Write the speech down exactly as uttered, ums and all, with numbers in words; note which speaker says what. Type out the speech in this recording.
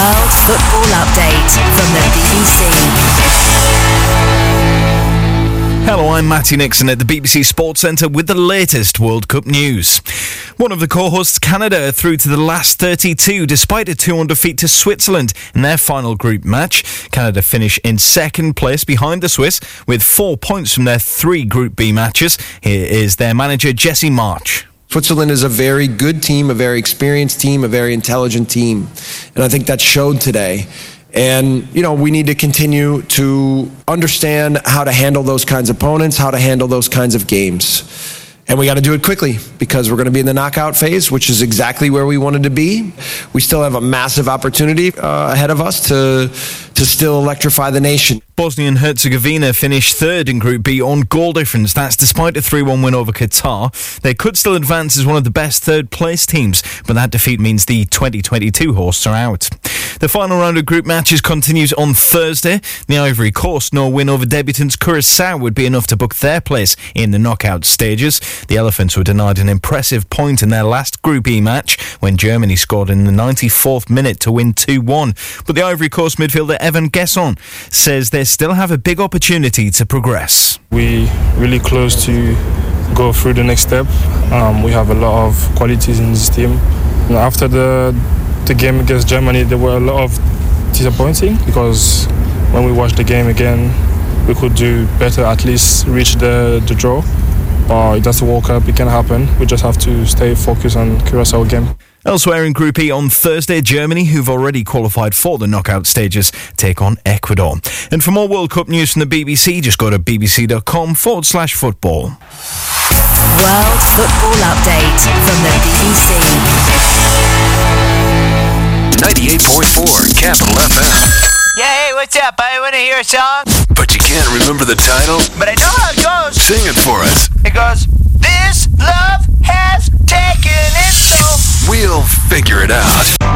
Speaker 1: World Football Update from the B B C.
Speaker 2: Hello, I'm Matty Nixon at the B B C Sports Centre with the latest World Cup news. One of the co-hosts, Canada, are through to the last thirty-two despite a two one defeat to Switzerland in their final group match. Canada finish in second place behind the Swiss with four points from their three Group B matches. Here is their manager, Jesse March.
Speaker 3: Switzerland is a very good team, a very experienced team, a very intelligent team. And I think that showed today. And, you know, we need to continue to understand how to handle those kinds of opponents, how to handle those kinds of games. And we got to do it quickly because we're going to be in the knockout phase, which is exactly where we wanted to be. We still have a massive opportunity uh, ahead of us to to still electrify the nation.
Speaker 2: Bosnia and Herzegovina finished third in Group B on goal difference. That's despite a three one win over Qatar. They could still advance as one of the best third-place teams, but that defeat means the twenty twenty-two hosts are out. The final round of group matches continues on Thursday. The Ivory Coast no win over debutants Curaçao would be enough to book their place in the knockout stages. The Elephants were denied an impressive point in their last Group E match when Germany scored in the ninety-fourth minute to win two one. But the Ivory Coast midfielder Evan Gesson says they still have a big opportunity to progress.
Speaker 4: We really close to go through the next step. Um, we have a lot of qualities in this team. And after the the game against Germany, there were a lot of disappointing because when we watched the game again, we could do better, at least reach the, the draw. But that's the World Cup, it can happen. We just have to stay focused on Curaçao game.
Speaker 2: Elsewhere in Group E on Thursday, Germany, who've already qualified for the knockout stages, take on Ecuador. And for more World Cup news from the B B C, just go to bbc.com forward slash football.
Speaker 1: World Football Update from the B B C.
Speaker 5: ninety-eight point four Capital F M.
Speaker 6: Yeah, hey, what's up? I want to hear a song.
Speaker 5: But you can't remember the title?
Speaker 6: But I know how it goes.
Speaker 5: Sing it for us.
Speaker 6: It goes, this love has taken its toll.
Speaker 5: We'll figure it out.